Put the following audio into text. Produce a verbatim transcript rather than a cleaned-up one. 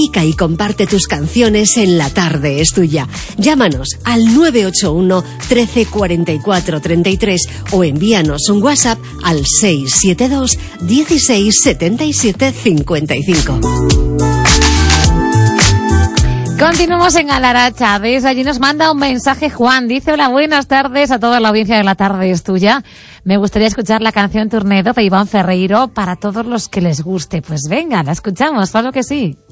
Dedica y comparte tus canciones en La Tarde es Tuya. Llámanos al nueve ocho uno, trece, cuarenta y cuatro, treinta y tres o envíanos un WhatsApp al seis siete dos, dieciséis, setenta y siete, cincuenta y cinco. Continuamos en Alaracha. Desde allí nos manda un mensaje Juan. Dice: hola, buenas tardes a toda la audiencia de La Tarde es Tuya. Me gustaría escuchar la canción Tornado de Iván Ferreiro para todos los que les guste. Pues venga, la escuchamos, claro que sí.